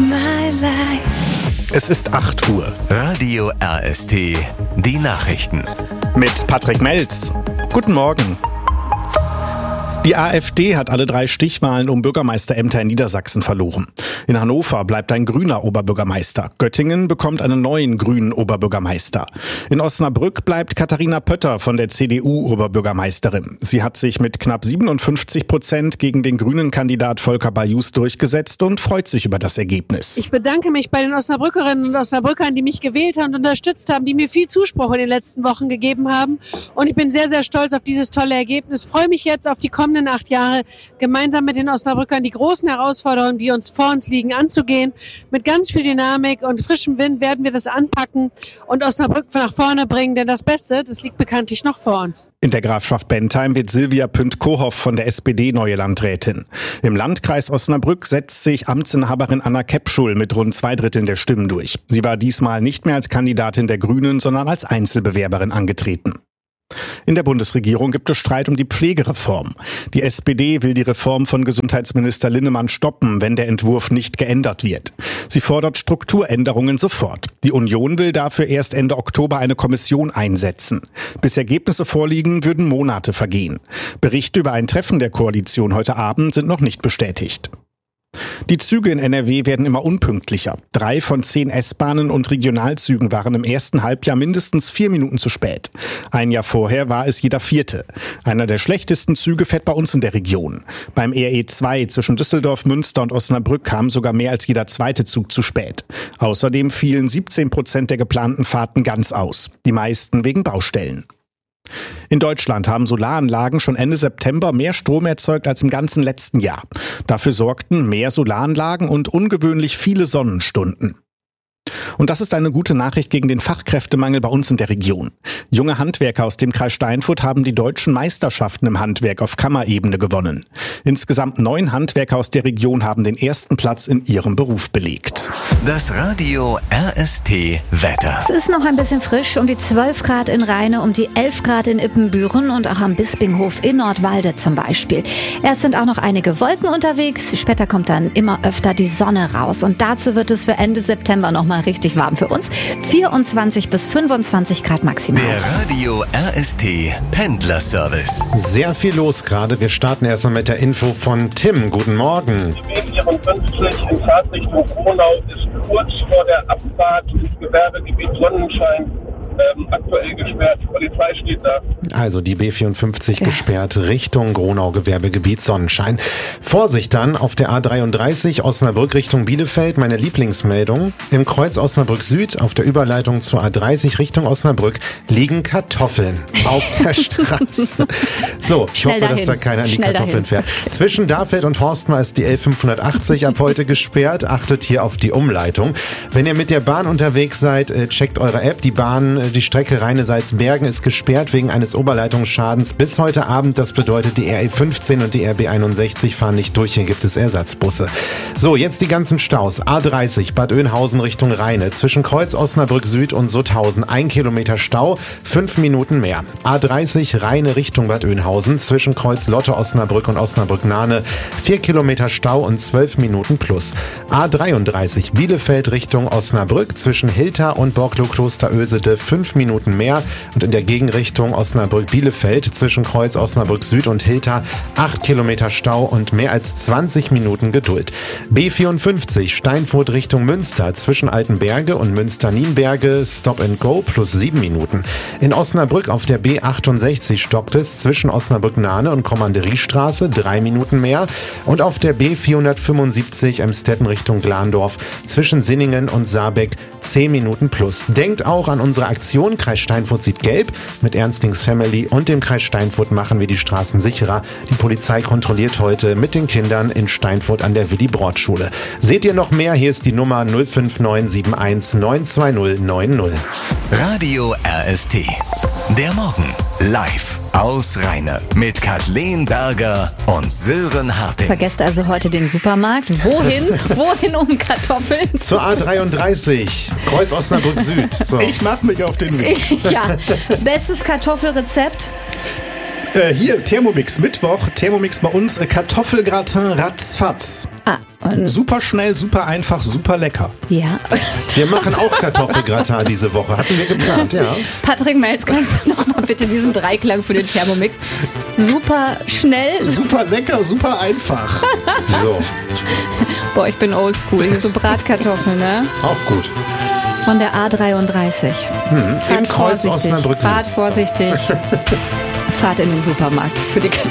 my life. Es ist 8 Uhr. Radio RST, die Nachrichten. Mit Patrick Melz. Guten Morgen. Die AfD hat alle 3 Stichwahlen um Bürgermeisterämter in Niedersachsen verloren. In Hannover bleibt ein grüner Oberbürgermeister. Göttingen bekommt einen neuen grünen Oberbürgermeister. In Osnabrück bleibt Katharina Pötter von der CDU Oberbürgermeisterin. Sie hat sich mit knapp 57% gegen den grünen Kandidat Volker Bajus durchgesetzt und freut sich über das Ergebnis. Ich bedanke mich bei den Osnabrückerinnen und Osnabrückern, die mich gewählt haben und unterstützt haben, die mir viel Zuspruch in den letzten Wochen gegeben haben. Und ich bin sehr, sehr stolz auf dieses tolle Ergebnis. Freue mich jetzt auf die kommenden 8 Jahre, gemeinsam mit den Osnabrückern die großen Herausforderungen, die vor uns liegen, anzugehen. Mit ganz viel Dynamik und frischem Wind werden wir das anpacken und Osnabrück nach vorne bringen, denn das Beste, das liegt bekanntlich noch vor uns. In der Grafschaft Bentheim wird Silvia Pünd-Kohoff von der SPD neue Landrätin. Im Landkreis Osnabrück setzt sich Amtsinhaberin Anna Kepschul mit rund 2/3 der Stimmen durch. Sie war diesmal nicht mehr als Kandidatin der Grünen, sondern als Einzelbewerberin angetreten. In der Bundesregierung gibt es Streit um die Pflegereform. Die SPD will die Reform von Gesundheitsminister Linnemann stoppen, wenn der Entwurf nicht geändert wird. Sie fordert Strukturänderungen sofort. Die Union will dafür erst Ende Oktober eine Kommission einsetzen. Bis Ergebnisse vorliegen, würden Monate vergehen. Berichte über ein Treffen der Koalition heute Abend sind noch nicht bestätigt. Die Züge in NRW werden immer unpünktlicher. 3 von 10 S-Bahnen und Regionalzügen waren im ersten Halbjahr mindestens 4 Minuten zu spät. Ein Jahr vorher war es jeder 4. Einer der schlechtesten Züge fährt bei uns in der Region. Beim RE2 zwischen Düsseldorf, Münster und Osnabrück kam sogar mehr als jeder 2. Zug zu spät. Außerdem fielen 17% der geplanten Fahrten ganz aus. Die meisten wegen Baustellen. In Deutschland haben Solaranlagen schon Ende September mehr Strom erzeugt als im ganzen letzten Jahr. Dafür sorgten mehr Solaranlagen und ungewöhnlich viele Sonnenstunden. Und das ist eine gute Nachricht gegen den Fachkräftemangel bei uns in der Region. Junge Handwerker aus dem Kreis Steinfurt haben die deutschen Meisterschaften im Handwerk auf Kammerebene gewonnen. Insgesamt 9 Handwerker aus der Region haben den ersten Platz in ihrem Beruf belegt. Das Radio RST Wetter. Es ist noch ein bisschen frisch, um die 12 Grad in Rheine, um die 11 Grad in Ippenbüren und auch am Bispinghof in Nordwalde zum Beispiel. Erst sind auch noch einige Wolken unterwegs, später kommt dann immer öfter die Sonne raus und dazu wird es für Ende September noch mal richtig warm für uns. 24 bis 25 Grad maximal. Der Radio RST Pendlerservice. Sehr viel los gerade. Wir starten erstmal mit der Info von Tim. Guten Morgen. Die B54 in Fahrtrichtung Gronau ist kurz vor der Abfahrt ins Gewerbegebiet Sonnenschein aktuell gesperrt. Die Polizei steht da. Also die B54 gesperrt Richtung Gronau-Gewerbegebiet Sonnenschein. Vorsicht dann auf der A33 Osnabrück Richtung Bielefeld. Meine Lieblingsmeldung. Im Kreuz Osnabrück Süd auf der Überleitung zur A30 Richtung Osnabrück liegen Kartoffeln auf der Straße. So, ich hoffe, dass da keiner in die Kartoffeln fährt. Zwischen Dafeld und Horstmar ist die L580 ab heute gesperrt. Achtet hier auf die Umleitung. Wenn ihr mit der Bahn unterwegs seid, checkt eure App. Die Strecke Rheine-Salzbergen ist gesperrt wegen eines Oberleitungsschadens bis heute Abend. Das bedeutet, die RE15 und die RB61 fahren nicht durch. Hier gibt es Ersatzbusse. So, jetzt die ganzen Staus. A30 Bad Oeynhausen Richtung Rheine. Zwischen Kreuz Osnabrück Süd und Sutthausen 1 Kilometer Stau, 5 Minuten mehr. A30 Rheine Richtung Bad Oeynhausen. Zwischen Kreuz Lotte Osnabrück und Osnabrück-Nahne 4 Kilometer Stau und 12 Minuten plus. A33 Bielefeld Richtung Osnabrück. Zwischen Hilta und Borklow-Klosterösede 5 Minuten mehr und in der Gegenrichtung Osnabrück-Bielefeld zwischen Kreuz Osnabrück Süd und Hilta 8 Kilometer Stau und mehr als 20 Minuten Geduld. B54 Steinfurt Richtung Münster zwischen Altenberge und Münster-Nienberge Stop and Go plus 7 Minuten. In Osnabrück auf der B68 stockt es zwischen Osnabrück-Nahne und Kommanderiestraße 3 Minuten mehr und auf der B475 Emstetten Richtung Glandorf zwischen Sinningen und Saarbeck 10 Minuten plus. Denkt auch an unsere Aktion Kreis Steinfurt sieht gelb. Mit Ernstings Family und dem Kreis Steinfurt machen wir die Straßen sicherer. Die Polizei kontrolliert heute mit den Kindern in Steinfurt an der Willi-Brandt-Schule. Seht ihr noch mehr? Hier ist die Nummer 05971 920 90. Radio RST. Der Morgen live aus Rheine mit Kathleen Berger und Sören Harting. Vergesst also heute den Supermarkt. Wohin? Wohin um Kartoffeln? Zur A33, Kreuz Osnabrück Süd. So. Ich mach mich auf den Weg. Ja, bestes Kartoffelrezept? Hier, Thermomix Mittwoch. Thermomix bei uns, Kartoffelgratin ratzfatz. Und Super schnell, super einfach, super lecker. ja. Wir machen auch Kartoffelgratin diese Woche. Hatten wir geplant, ja. Patrick Melz, kannst du noch mal bitte diesen Dreiklang für den Thermomix? Super schnell. Super lecker, super einfach. So, Boah, ich bin oldschool. Hier so Bratkartoffeln, ne? auch gut. Von der A33. Im Kreuz vorsichtig. Osnabrück. Fahrt vorsichtig. Fahrt in den Supermarkt für die Kartoffeln.